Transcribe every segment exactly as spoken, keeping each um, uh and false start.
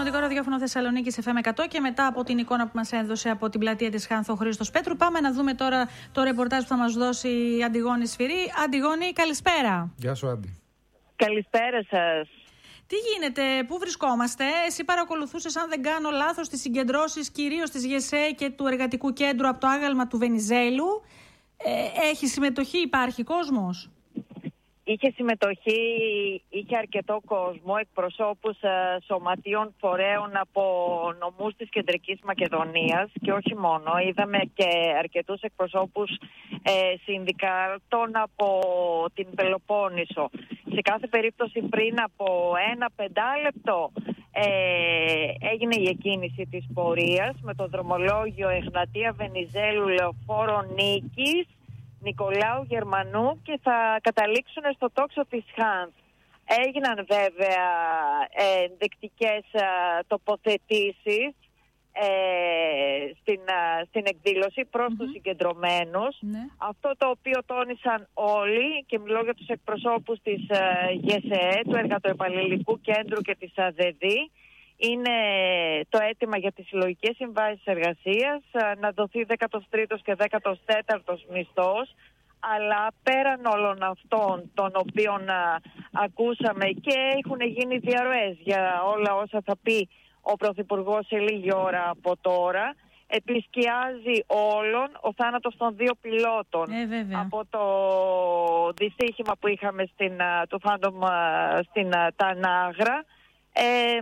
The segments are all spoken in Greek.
Δημοτικό Ραδιόφωνο Θεσσαλονίκης εφ εμ εκατό και μετά από την εικόνα που μας έδωσε από την πλατεία της Χάνθο Χρήστος Πέτρου, πάμε να δούμε τώρα το ρεπορτάζ που θα μας δώσει η Αντιγόνη Σφυρή. Αντιγόνη, καλησπέρα. Γεια σου, Άντι. Καλησπέρα σας. Τι γίνεται, πού βρισκόμαστε? Εσύ παρακολουθούσες, αν δεν κάνω λάθος, τις συγκεντρώσεις κυρίως της ΓΕΣΕ και του Εργατικού Κέντρου από το άγαλμα του Βενιζέλου. Ε, έχει συμμετοχή, υπάρχει κόσμος? Είχε συμμετοχή, είχε αρκετό κόσμο, εκπροσώπους ε, σωματείων φορέων από νομούς της Κεντρικής Μακεδονίας και όχι μόνο. Είδαμε και αρκετούς εκπροσώπους ε, συνδικάτων από την Πελοπόννησο. Σε κάθε περίπτωση πριν από ένα πεντάλεπτο ε, έγινε η εκκίνηση της πορείας με το δρομολόγιο Εγνατία Βενιζέλου Λεωφόρο Νίκης, Νικολάου Γερμανού και θα καταλήξουν στο τόξο της Χάνθ. Έγιναν βέβαια ε, ενδεικτικές ε, τοποθετήσεις ε, στην, ε, στην εκδήλωση προς mm-hmm. τους συγκεντρωμένους. Ναι. Αυτό το οποίο τόνισαν όλοι, και μιλώ για τους εκπροσώπους της ε, ΓΕΣΕ, του Εργατοεπαλληλικού Κέντρου και της ΑΔΕΔΗ, είναι το αίτημα για τις συλλογικές συμβάσεις εργασίας, να δοθεί δέκατος τρίτος και δέκατος τέταρτος μισθός, αλλά πέραν όλων αυτών των οποίων α, ακούσαμε και έχουν γίνει διαρροές για όλα όσα θα πει ο Πρωθυπουργός σε λίγη ώρα από τώρα, επισκιάζει όλων ο θάνατος των δύο πιλότων ε, από το δυστύχημα που είχαμε στην, του Phantom στην Τανάγρα. Ε,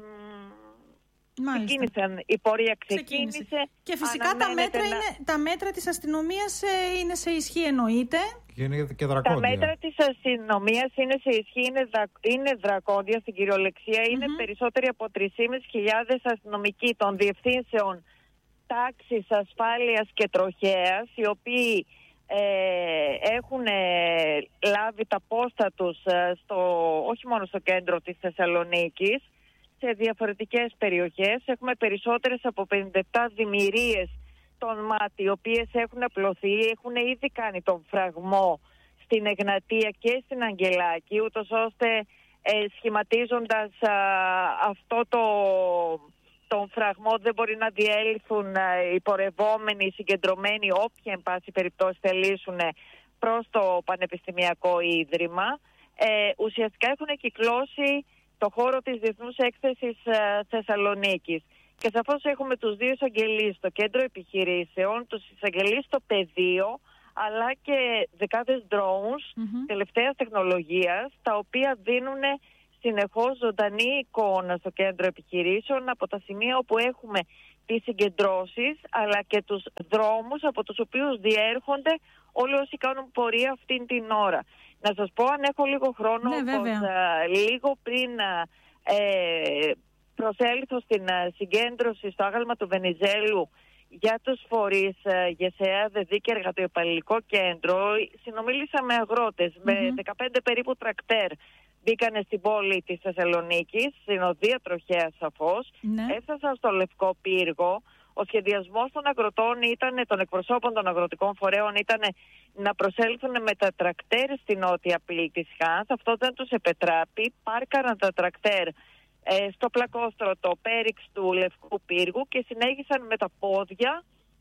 Ξεκίνησαν, η πορεία ξεκίνησε. ξεκίνησε. Και φυσικά τα μέτρα, να... είναι, τα μέτρα της αστυνομίας είναι σε ισχύ, εννοείται. Και είναι και δρακόντια. Τα μέτρα της αστυνομίας είναι σε ισχύ, είναι, δρα... είναι δρακόντια στην κυριολεξία. Mm-hmm. Είναι περισσότεροι από τρεις χιλιάδες πεντακόσιοι αστυνομικοί των διευθύνσεων τάξης, ασφάλειας και τροχέας, οι οποίοι ε, έχουν ε, λάβει τα πόστα τους ε, στο, όχι μόνο στο κέντρο της Θεσσαλονίκης, σε διαφορετικές περιοχές. Έχουμε περισσότερες από πενήντα επτά δημιουργίες των ΜΑΤ, οι οποίες έχουν απλωθεί, έχουν ήδη κάνει τον φραγμό στην Εγνατία και στην Αγγελάκη, ούτως ώστε ε, σχηματίζοντας α, αυτό το, τον φραγμό δεν μπορεί να διέλθουν α, οι πορευόμενοι, οι συγκεντρωμένοι, όποιοι εν πάση περιπτώσει θελήσουν προς το Πανεπιστημιακό Ίδρυμα. Ε, ουσιαστικά έχουν κυκλώσει το χώρο της Διεθνούς Έκθεσης ε, Θεσσαλονίκης. Και σαφώς έχουμε τους δύο εισαγγελείς στο κέντρο επιχειρήσεων, τους εισαγγελείς στο πεδίο, αλλά και δεκάδες drones mm-hmm. τελευταίας τεχνολογίας, τα οποία δίνουν συνεχώς ζωντανή εικόνα στο κέντρο επιχειρήσεων από τα σημεία όπου έχουμε τις συγκεντρώσεις, αλλά και τους δρόμους από τους οποίους διέρχονται όλοι όσοι κάνουν πορεία αυτήν την ώρα. Να σας πω, αν έχω λίγο χρόνο, ναι, πως, α, λίγο πριν α, ε, προσέλθω στην α, συγκέντρωση στο άγαλμα του Βενιζέλου για τους φορείς ΓΕΣΕ, ΑΔΕΔΗ και Εργατοεπαλληλικό Κέντρο, συνομίλησα με αγρότες, mm-hmm. με δεκαπέντε περίπου τρακτέρ. Μπήκανε στην πόλη της Θεσσαλονίκης, στην οδεία τροχέα σαφώς, ναι. Έφτασαν στο Λευκό Πύργο. Ο σχεδιασμός των αγροτών ήταν, των εκπροσώπων των αγροτικών φορέων, ήταν να προσέλθουν με τα τρακτέρ στην νότια πύλη της Χάνθ. Αυτό δεν τους επετράπει. Πάρκαραν τα τρακτέρ ε, στο πλακόστρωτο πέριξ του Λευκού Πύργου και συνέχισαν με τα πόδια,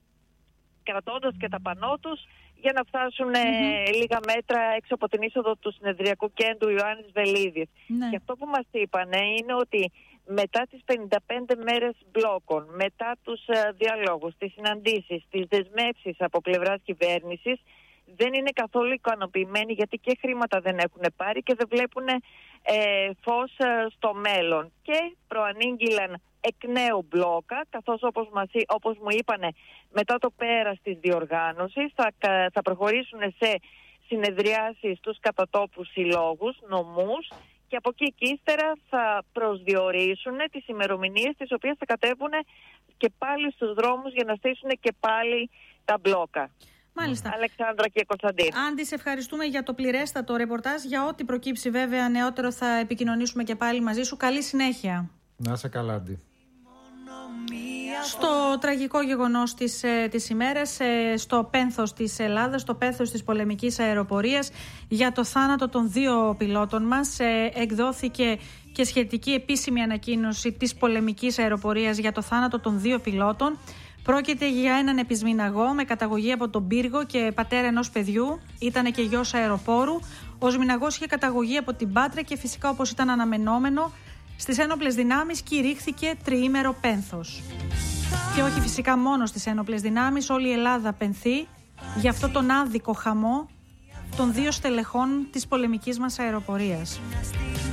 κρατώντας και τα πανό τους, για να φτάσουν mm-hmm. ε, λίγα μέτρα έξω από την είσοδο του συνεδριακού κέντρου Ιωάννης Βελίδης. Ναι. Και αυτό που μας είπανε είναι ότι μετά τις πενήντα πέντε μέρες μπλόκων, μετά τους ε, διαλόγους, τις συναντήσεις, τις δεσμεύσεις από πλευράς κυβέρνησης, δεν είναι καθόλου ικανοποιημένοι, γιατί και χρήματα δεν έχουν πάρει και δεν βλέπουν ε, φως ε, στο μέλλον. Και προανήγγυλαν εκ νέου μπλόκα, καθώς όπως, μας, όπως μου είπανε, μετά το πέρας της διοργάνωσης θα, θα προχωρήσουν σε συνεδριάσεις στους κατατόπους συλλόγους, νομούς, και από εκεί και ύστερα θα προσδιορίσουν τις ημερομηνίες τις οποίες θα κατέβουν και πάλι στους δρόμους για να στήσουν και πάλι τα μπλόκα. Μάλιστα. Αλεξάνδρα και Κωνσταντίν. Άντι, σε ευχαριστούμε για το πληρέστατο ρεπορτάζ. Για ό,τι προκύψει βέβαια νεότερο θα επικοινωνήσουμε και πάλι μαζί σου. Καλή συνέχεια. Να είσαι καλά, Άντι. Στο τραγικό γεγονός της, της ημέρας, στο πένθος της Ελλάδας, στο πένθος της πολεμικής αεροπορίας, για το θάνατο των δύο πιλότων μας, εκδόθηκε και σχετική επίσημη ανακοίνωση της πολεμικής αεροπορίας για το θάνατο των δύο πιλότων. Πρόκειται για έναν επισμηναγό με καταγωγή από τον Πύργο και πατέρα ενός παιδιού. Ήταν και γιος αεροπόρου. Ο Σμηναγός είχε καταγωγή από την Πάτρα και φυσικά, όπως ήταν αναμενόμενο, στις ένοπλες δυνάμεις κηρύχθηκε τριήμερο πένθος. Και όχι φυσικά μόνο στις ένοπλες δυνάμεις, όλη η Ελλάδα πενθεί για αυτό τον άδικο χαμό των δύο στελεχών της πολεμικής μας αεροπορίας.